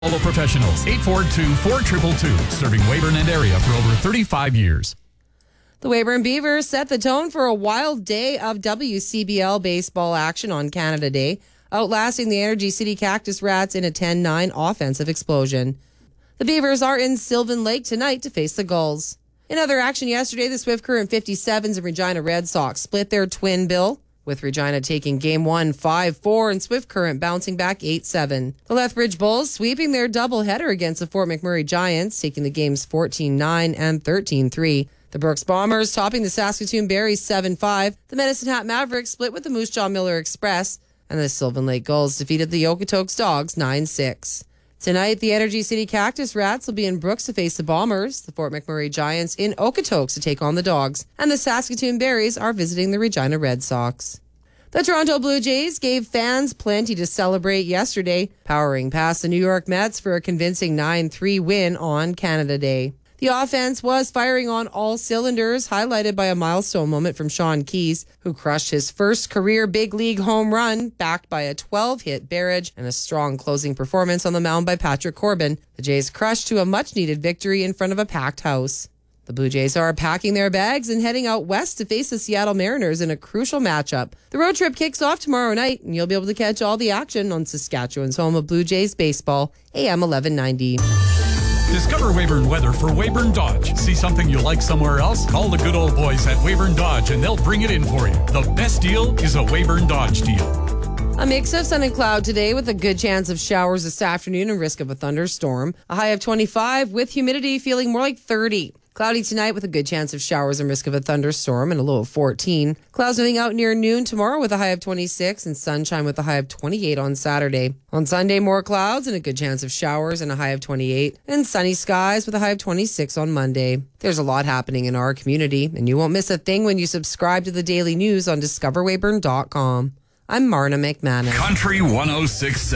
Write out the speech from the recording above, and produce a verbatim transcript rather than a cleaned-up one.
Polo Professionals, eight four two, four two two two, serving Weyburn and area for over thirty-five years. The Weyburn Beavers set the tone for a wild day of W C B L baseball action on Canada Day, outlasting the Energy City Cactus Rats in a ten nine offensive explosion. The Beavers are in Sylvan Lake tonight to face the Gulls. In other action yesterday, the Swift Current fifty-sevens and Regina Red Sox split their twin bill, with Regina taking game one five four and Swift Current bouncing back eight seven. The Lethbridge Bulls sweeping their doubleheader against the Fort McMurray Giants, taking the games fourteen nine and thirteen three. The Brooks Bombers topping the Saskatoon Berries seven five. The Medicine Hat Mavericks split with the Moose Jaw Miller Express, and the Sylvan Lake Gulls defeated the Okotoks Dogs nine six. Tonight, the Energy City Cactus Rats will be in Brooks to face the Bombers, the Fort McMurray Giants in Okotoks to take on the Dogs, and the Saskatoon Berries are visiting the Regina Red Sox. The Toronto Blue Jays gave fans plenty to celebrate yesterday, powering past the New York Mets for a convincing nine three win on Canada Day. The offense was firing on all cylinders, highlighted by a milestone moment from Sean Keys, who crushed his first career big league home run, backed by a twelve-hit barrage and a strong closing performance on the mound by Patrick Corbin. The Jays crushed to a much-needed victory in front of a packed house. The Blue Jays are packing their bags and heading out west to face the Seattle Mariners in a crucial matchup. The road trip kicks off tomorrow night, and you'll be able to catch all the action on Saskatchewan's home of Blue Jays baseball, A M eleven ninety. Discover Weyburn weather for Weyburn Dodge. See something you like somewhere else? Call the good old boys at Weyburn Dodge and they'll bring it in for you. The best deal is a Weyburn Dodge deal. A mix of sun and cloud today with a good chance of showers this afternoon and risk of a thunderstorm. A high of twenty-five with humidity feeling more like thirty. Cloudy tonight with a good chance of showers and risk of a thunderstorm and a low of fourteen. Clouds moving out near noon tomorrow with a high of twenty-six and sunshine with a high of twenty-eight on Saturday. On Sunday, more clouds and a good chance of showers and a high of twenty-eight. And sunny skies with a high of twenty-six on Monday. There's a lot happening in our community, and you won't miss a thing when you subscribe to the daily news on discover weyburn dot com. I'm Marna McManus. Country one oh six.